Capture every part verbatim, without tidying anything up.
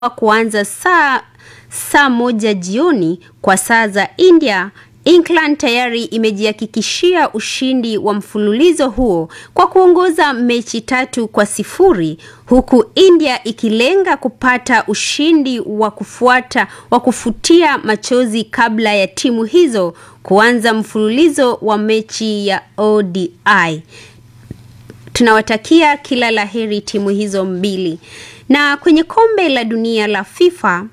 kuanza saa saa moja jioni kwa saa za India. England tayari imejihakikishia ushindi wa mfululizo huo kwa kuongoza mechi tatu kwa sifuri, huku India ikilenga kupata ushindi wa kufuata wa kufutia machozi kabla ya timu hizo kuanza mfululizo wa mechi ya O D I. Tunawatakia kila laheri timu hizo mbili. Na kwenye kombe la dunia la FIFA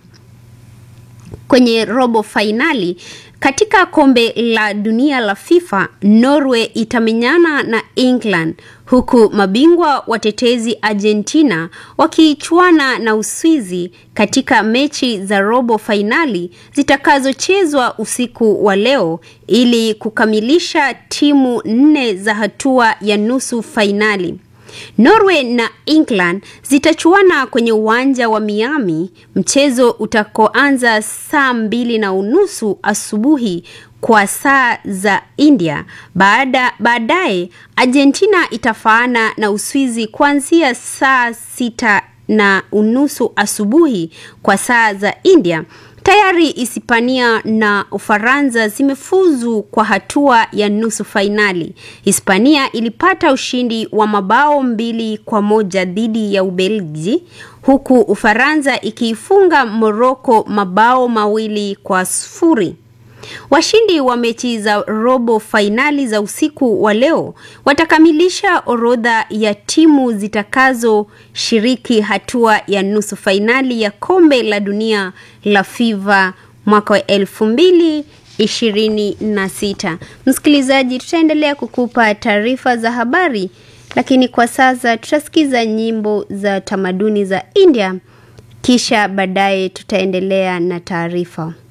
kwenye robo finali, katika kombe la dunia la FIFA, Norway itamenyana na England, huku mabingwa watetezi Argentina wakichuana na Uswizi katika mechi za robo finali zitakazochezwa usiku wa leo ili kukamilisha timu nne za hatua ya nusu finali. Norway na England zitachuana kwenye uwanja wa Miami, mchezo utakoanza saa mbili na unusu asubuhi kwa saa za India. Baada baadaye Argentina itafaana na Uswizi kuanzia saa sita na unusu asubuhi kwa saa za India. Tayari Hispania na Ufaransa zimefuzu kwa hatua ya nusu finali. Hispania ilipata ushindi wa mabao mbili kwa moja dhidi ya Ubelgiji, huku Ufaransa ikiifunga Morocco mabao mawili kwa sifuri. Washindi wa mechi za robo finali za usiku wa leo watakamilisha orodha ya timu zitakazo shiriki hatua ya nusu finali ya kombe la dunia la FIFA mwaka wa elfu mbili ishirini na sita. Msikilizaji, tutaendelea kukupa taarifa za habari, lakini kwa sasa tutasikiza nyimbo za tamaduni za India, kisha baadaye tutaendelea na taarifa.